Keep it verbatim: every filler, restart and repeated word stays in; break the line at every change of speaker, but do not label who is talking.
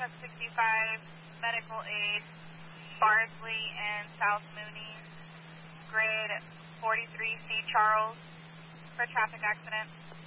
Truck sixty-five, medical aid, Bardsley and South Mooney, grid forty-three C Charles, for traffic accident.